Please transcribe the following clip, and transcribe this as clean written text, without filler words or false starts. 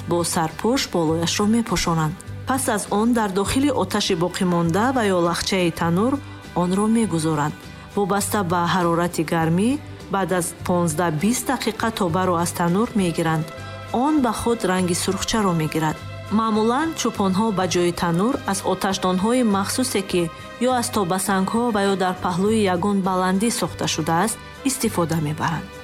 бо сарпош болояшро мепошонанд. пас аз он дар дохили оташи боқимонда ва ё лахчаи танӯр онро мегузоранд. вобаста ба ҳарорати гармӣ баъд аз 15-20 дақиқа тобаро аз танӯр мегиранд. он ба худ ранги сурхчаро мегирад. маъмулан чӯпонҳо ба ҷои танӯр аз оташдонҳои махсусе ки ё аз тобасангҳо ва ё дар паҳлӯи ягон баландӣ сохта шудааст истифода мебаранд.